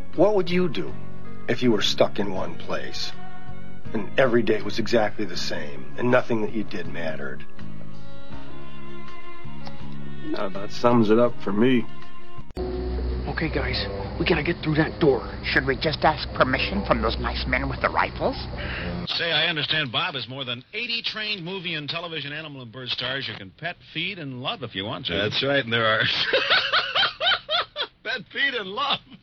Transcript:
What would you do if you were stuck in one place and every day was exactly the same and nothing that you did mattered? That about sums it up for me. Okay, guys, we gotta get through that door. Should we just ask permission from those nice men with the rifles? Say, I understand Bob has more than 80 trained movie and television animal and bird stars you can pet, feed, and love if you want to. That's right, and there are... Pet, feed, and love.